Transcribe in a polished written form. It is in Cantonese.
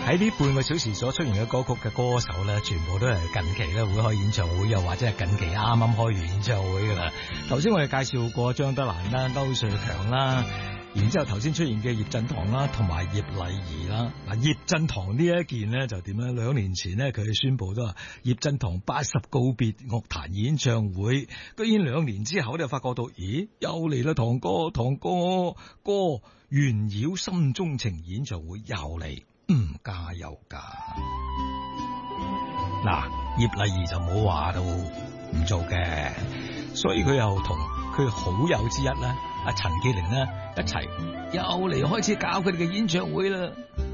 喺呢半個小時所出現嘅歌曲嘅歌手咧，全部都係近期咧會開演唱會，又或者係近期啱啱開完演唱會噶啦。頭先我哋介紹過張德蘭啦、歐瑞強啦，然之後頭先出現嘅葉振棠啦，同埋葉麗儀啦。嗱，葉振棠呢一件咧就點咧？2年前咧佢宣布咗話葉振棠80告別樂壇演唱會，居然2年之後就發覺到，咦，又嚟啦！棠哥歌炫耀心中情演唱會又嚟。加油噶！嗱，葉麗儀就冇話到唔做嘅，所以佢又同佢好友之一咧，阿陳潔靈咧一齊又嚟開始搞佢哋嘅演唱會啦。